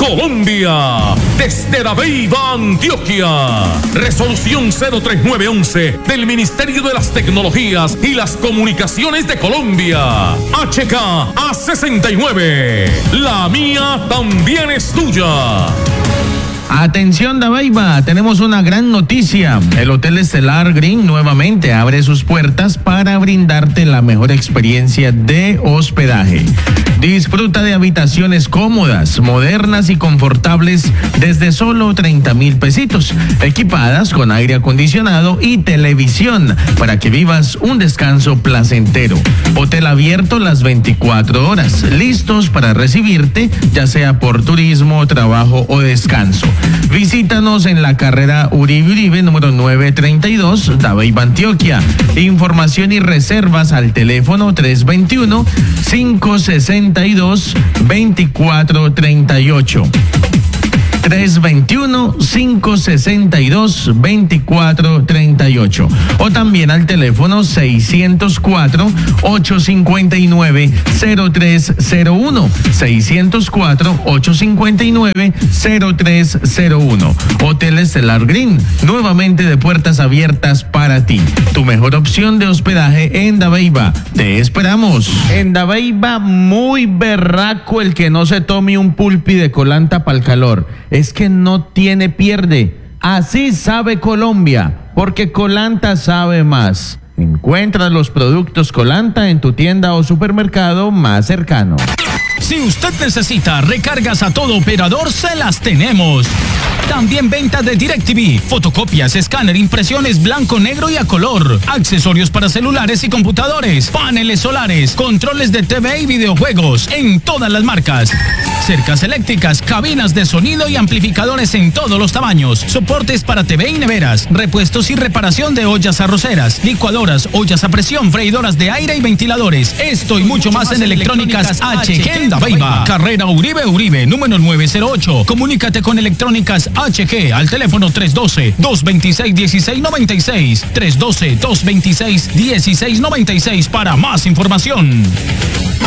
Colombia, desde Dabeiba, Antioquia. Resolución 03911 del Ministerio de las Tecnologías y las Comunicaciones de Colombia. HK A69. La mía también es tuya. Atención Dabeiba, tenemos una gran noticia. El Hotel Estelar Green nuevamente abre sus puertas para brindarte la mejor experiencia de hospedaje. Disfruta de habitaciones cómodas, modernas y confortables desde solo 30,000 pesitos, equipadas con aire acondicionado y televisión para que vivas un descanso placentero. Hotel abierto las 24 horas, listos para recibirte, ya sea por turismo, trabajo o descanso. Visítanos en la carrera Uribe, número 932, Dabeiba, Antioquia. Información y reservas al teléfono 321-562-2438. 321-562-2438 o también al teléfono 604-859-0301 604-859-0301. Hotel Estelar Green, nuevamente de puertas abiertas para ti, tu mejor opción de hospedaje en Dabeiba. Te esperamos. En Dabeiba, muy berraco el que no se tome un pulpi de colanta para el calor. Es que no tiene pierde. Así sabe Colombia, porque Colanta sabe más. Encuentra los productos Colanta en tu tienda o supermercado más cercano. Si usted necesita recargas a todo operador, se las tenemos. También venta de DirecTV, fotocopias, escáner, impresiones blanco, negro y a color, accesorios para celulares y computadores, paneles solares, controles de TV y videojuegos en todas las marcas, cercas eléctricas, cabinas de sonido y amplificadores en todos los tamaños, soportes para TV y neveras, repuestos y reparación de ollas arroceras, licuadoras, ollas a presión, freidoras de aire y ventiladores. Esto y mucho más en Electrónicas HG en Dabeiba. Carrera Uribe, número 908. Comunícate con Electrónicas HG al teléfono 312-226-1696. 312-226-1696 para más información.